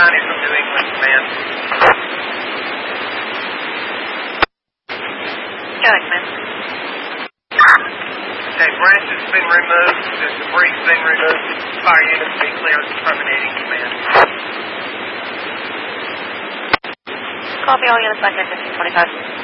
Connie from New England, command. Go ahead, command. Okay, branch has been removed. The debris has been removed. Fire units be cleared. Terminating command. Copy all units back at 1525.